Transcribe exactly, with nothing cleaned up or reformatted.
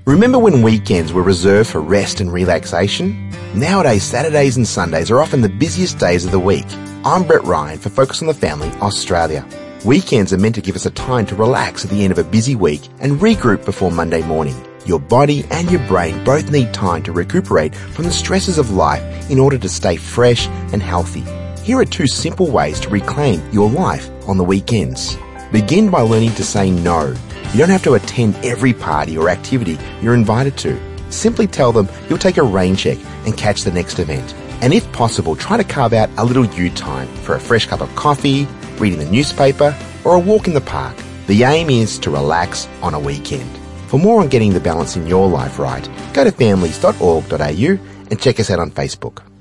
Remember when weekends were reserved for rest and relaxation? Nowadays, Saturdays and Sundays are often the busiest days of the week. I'm Brett Ryan for Focus on the Family Australia. Weekends are meant to give us a time to relax at the end of a busy week and regroup before Monday morning. Your body and your brain both need time to recuperate from the stresses of life in order to stay fresh and healthy. Here are two simple ways to reclaim your life on the weekends. Begin by learning to say no. You don't have to attend every party or activity you're invited to. Simply tell them you'll take a rain check and catch the next event. And if possible, try to carve out a little you time for a fresh cup of coffee, reading the newspaper, or a walk in the park. The aim is to relax on a weekend. For more on getting the balance in your life right, go to families dot org dot a u and check us out on Facebook.